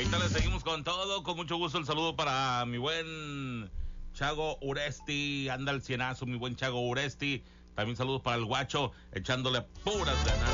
Ahorita le seguimos con todo, con mucho gusto el saludo para mi buen Chago Uresti, anda al cienazo, mi buen Chago Uresti. También saludos para el Guacho, echándole puras ganas.